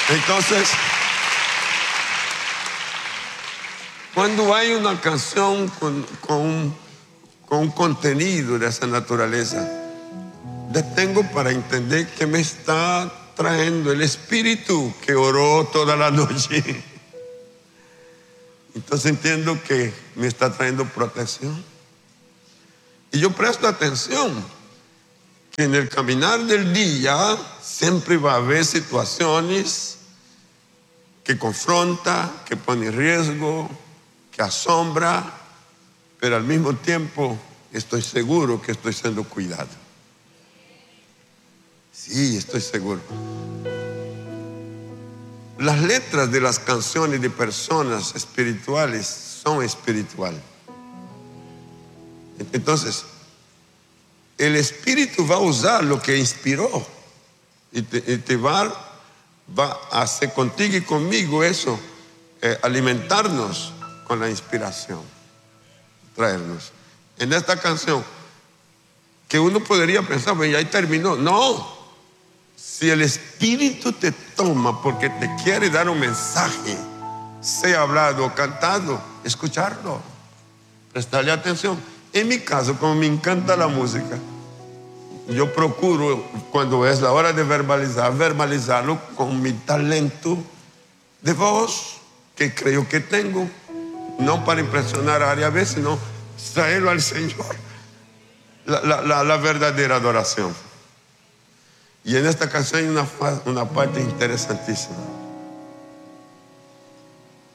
Entonces, cuando hay una canción con un contenido de esa naturaleza, detengo para entender que me está trayendo el espíritu que oró toda la noche. Entonces entiendo que me está trayendo protección. Y yo presto atención que en el caminar del día siempre va a haber situaciones que confronta, que pone en riesgo, que asombra, pero al mismo tiempo estoy seguro que estoy siendo cuidado. Sí, estoy seguro. Las letras de las canciones de personas espirituales son espirituales. Entonces, el Espíritu va a usar lo que inspiró y te va a hacer contigo y conmigo eso, alimentarnos con la inspiración, traernos. En esta canción, que uno podría pensar, pues ya ahí terminó. No, si el Espíritu te toma porque te quiere dar un mensaje, sea hablado o cantado, escucharlo, prestarle atención. En mi caso, como me encanta la música, yo procuro, cuando es la hora de verbalizarlo con mi talento de voz que creo que tengo, no para impresionar a alguien, a veces, sino traerlo al Señor, la verdadera adoración. Y en esta canción hay una parte interesantísima.